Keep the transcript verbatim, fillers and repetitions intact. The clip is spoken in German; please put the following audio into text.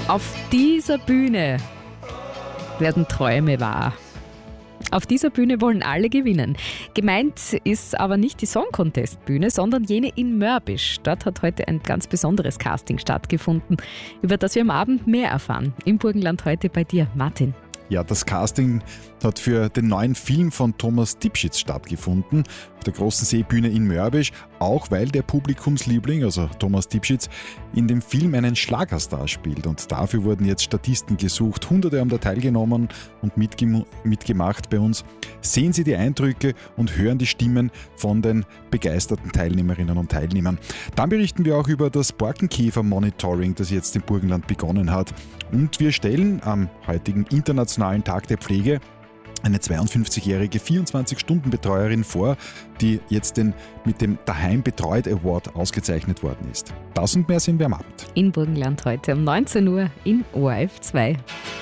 Auf dieser Bühne werden Träume wahr. Auf dieser Bühne wollen alle gewinnen. Gemeint ist aber nicht die Song Contest Bühne, sondern jene in Mörbisch. Dort hat heute ein ganz besonderes Casting stattgefunden, über das wir am Abend mehr erfahren. Im Burgenland heute bei dir, Martin. Ja, das Casting hat für den neuen Film von Thomas Dipschitz stattgefunden, auf der großen Seebühne in Mörbisch, auch weil der Publikumsliebling, also Thomas Dipschitz, in dem Film einen Schlagerstar spielt. Und dafür wurden jetzt Statisten gesucht. Hunderte haben da teilgenommen und mitgem- mitgemacht bei uns. Sehen Sie die Eindrücke und hören die Stimmen von den begeisterten Teilnehmerinnen und Teilnehmern. Dann berichten wir auch über das Borkenkäfer-Monitoring, das jetzt im Burgenland begonnen hat. Und wir stellen am heutigen Internationalen Tag der Pflege eine zweiundfünfzigjährige vierundzwanzig-Stunden-Betreuerin vor, die jetzt den, mit dem Daheim Betreut Award ausgezeichnet worden ist. Das und mehr sehen wir am Abend. In Burgenland heute um neunzehn Uhr in O R F zwei.